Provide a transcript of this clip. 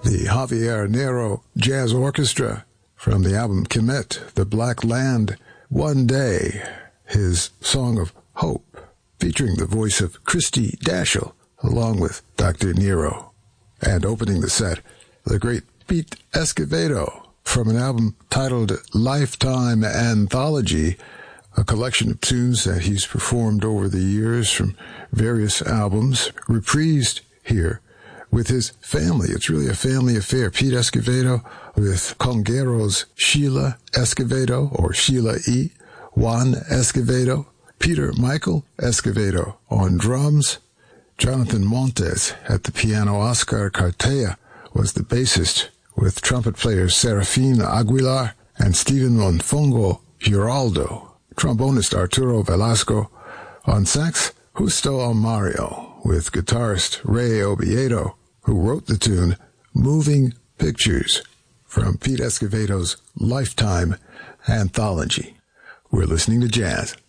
the Javier Nero Jazz Orchestra from the album Kemet, The Black Land, One Day, his Song of Hope, featuring the voice of Christy Dashel, along with Dr. Nero. And opening the set, the great Pete Escovedo from an album titled Lifetime Anthology, a collection of tunes that he's performed over the years from various albums, reprised here with his family. It's really a family affair. Pete Escovedo with congueros Sheila Escovedo, or Sheila E., Juan Escovedo, Peter Michael Escovedo on drums, Jonathan Montes at the piano, Oscar Cartea was the bassist, with trumpet players Serafin Aguilar and Stephen Monfongo Giraldo, trombonist Arturo Velasco, on sax Justo Mario, with guitarist Ray Oviedo, who wrote the tune Moving Pictures from Pete Escovedo's Lifetime Anthology. We're listening to jazz